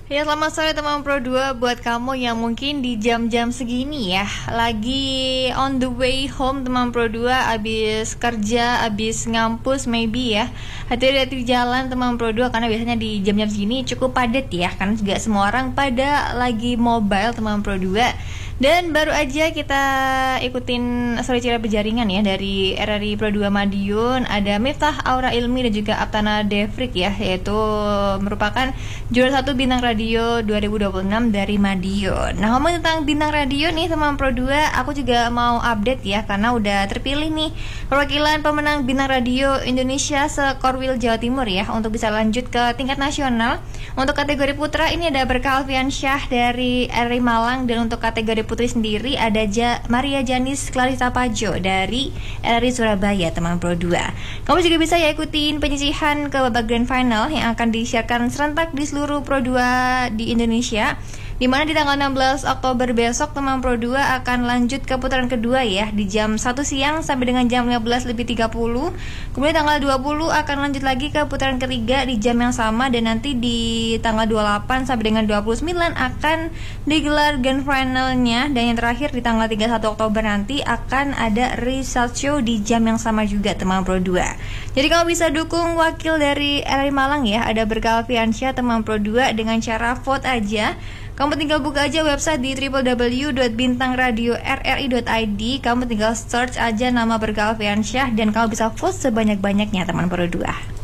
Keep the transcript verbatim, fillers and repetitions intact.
Ya, selamat sore teman Pro dua. Buat kamu yang mungkin di jam-jam segini ya lagi on the way home teman Pro dua, abis kerja, abis ngampus maybe ya, hati-hati di jalan teman Pro dua, karena biasanya di jam-jam segini cukup padat ya, karena juga semua orang pada lagi mobile teman Pro dua. Dan baru aja kita ikutin story cerita berjaringan ya dari R R I Pro dua Madiun. Ada Miftah Aura Ilmi dan juga Aptana Devrik ya, yaitu merupakan juara satu bintang radio dua ribu dua puluh enam dari Madiun. Nah, ngomong tentang bintang radio nih teman Pro dua, aku juga mau update ya, karena udah terpilih nih perwakilan pemenang bintang radio Indonesia se-Korwil Jawa Timur ya, untuk bisa lanjut ke tingkat nasional. Untuk kategori putra ini ada Berkah Alfiansyah dari R R I Malang, dan untuk kategori putri sendiri ada ja, Maria Janis Clarissa Pajo dari R R I Surabaya teman Pro dua. Kamu juga bisa ya ikutin penyisihan ke babak grand final yang akan disiarkan serentak di seluruh Pro dua di Indonesia, di mana di tanggal enam belas Oktober besok teman Pro dua akan lanjut ke putaran kedua ya, di jam satu siang sampai dengan jam lima belas lebih tiga puluh. Kemudian tanggal dua puluh akan lanjut lagi ke putaran ketiga di jam yang sama, dan nanti di tanggal dua puluh delapan sampai dengan dua puluh sembilan akan digelar grand finalnya, dan yang terakhir di tanggal tiga puluh satu Oktober nanti akan ada result show di jam yang sama juga teman Pro dua. Jadi kamu bisa dukung wakil dari R R I Malang ya, ada Berkah Alfiansyah teman Pro dua dengan cara vote aja. Kamu tinggal buka aja website di w w w dot bintang radio r r i dot i d. Kamu tinggal search aja nama Berkah Alfiansyah dan kamu bisa vote sebanyak-banyaknya teman Pro dua.